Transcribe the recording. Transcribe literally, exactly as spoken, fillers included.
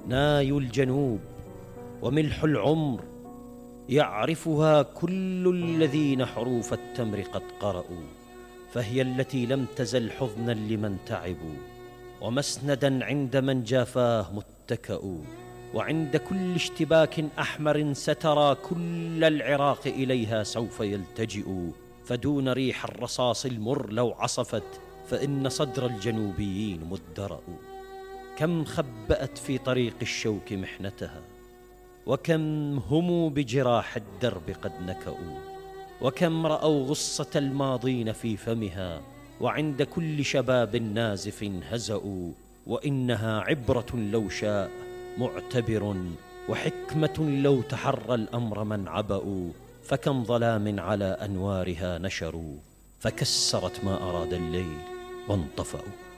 ناي الجنوب وملح العمر، يعرفها كل الذين حروف التمر قد قرأوا، فهي التي لم تزل حضنا لمن تعبوا، ومسندا عند من جافاه متكأ. وعند كل اشتباك أحمر سترى كل العراق إليها سوف يلتجئ، فدون ريح الرصاص المر لو عصفت، فإن صدر الجنوبيين مدرأ. كم خبأت في طريق الشوك محنتها، وكم هموا بجراح الدرب قد نكأوا، وكم رأوا غصة الماضين في فمها، وعند كل شباب نازف هزأوا. وإنها عبرة لو شاء معتبر، وحكمة لو تحرى الأمر من عبأوا، فكم ظلام على أنوارها نشروا، فكسرت ما أراد الليل وانطفأوا.